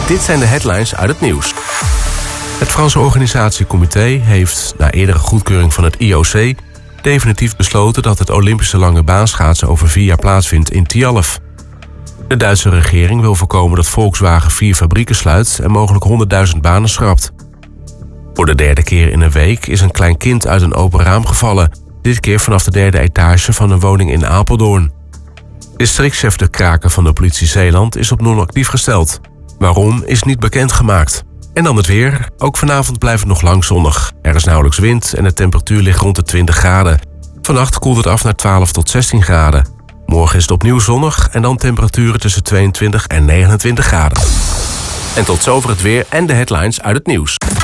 Dit zijn de headlines uit het nieuws. Het Franse organisatiecomité heeft, na eerdere goedkeuring van het IOC... definitief besloten dat het Olympische lange baanschaatsen over 4 jaar plaatsvindt in Tialf. De Duitse regering wil voorkomen dat Volkswagen 4 fabrieken sluit en mogelijk 100.000 banen schrapt. Voor de 3e keer in een week is een klein kind uit een open raam gevallen, dit keer vanaf de 3e etage van een woning in Apeldoorn. Districtchef De Kraken van de politie Zeeland is op non-actief gesteld. Waarom is niet bekendgemaakt. En dan het weer. Ook vanavond blijft het nog lang zonnig. Er is nauwelijks wind en de temperatuur ligt rond de 20 graden. Vannacht koelt het af naar 12 tot 16 graden. Morgen is het opnieuw zonnig en dan temperaturen tussen 22 en 29 graden. En tot zover het weer en de headlines uit het nieuws.